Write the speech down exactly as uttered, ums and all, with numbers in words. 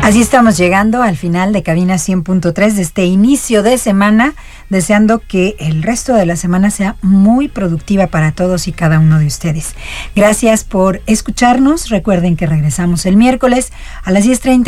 Así estamos llegando al final de Cabina cien punto tres de este inicio de semana, deseando que el resto de la semana sea muy productiva para todos y cada uno de ustedes. Gracias por escucharnos. Recuerden que regresamos el miércoles a las diez treinta